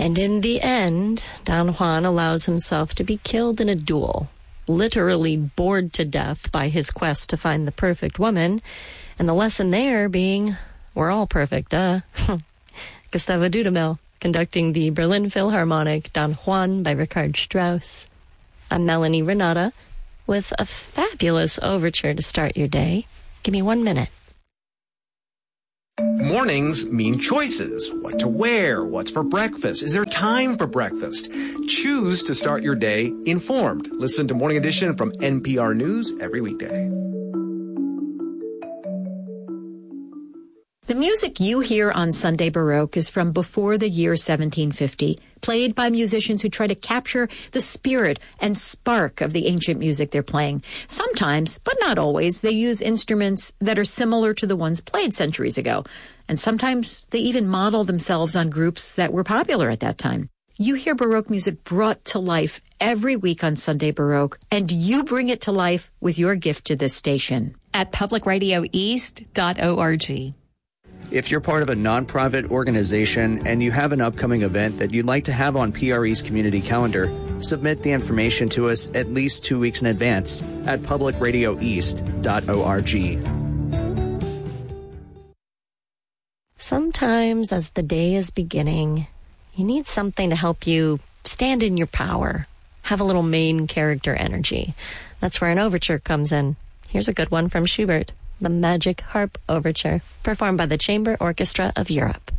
And in the end, Don Juan allows himself to be killed in a duel, literally bored to death by his quest to find the perfect woman, and the lesson there being, we're all perfect, Gustavo Dudamel, conducting the Berlin Philharmonic Don Juan by Richard Strauss. I'm Melanie Renata with a fabulous overture to start your day. Give me 1 minute. Mornings mean choices. What to wear, what's for breakfast. Is there time for breakfast? Choose to start your day informed. Listen to Morning Edition from NPR News every weekday. The music you hear on Sunday Baroque is from before the year 1750, played by musicians who try to capture the spirit and spark of the ancient music they're playing. Sometimes, but not always, they use instruments that are similar to the ones played centuries ago. And sometimes they even model themselves on groups that were popular at that time. You hear Baroque music brought to life every week on Sunday Baroque, and you bring it to life with your gift to this station. At publicradioeast.org. If you're part of a nonprofit organization and you have an upcoming event that you'd like to have on PRE's community calendar, submit the information to us at least 2 weeks in advance at publicradioeast.org. Sometimes as the day is beginning, you need something to help you stand in your power, have a little main character energy. That's where an overture comes in. Here's a good one from Schubert. The Magic Harp Overture, performed by the Chamber Orchestra of Europe.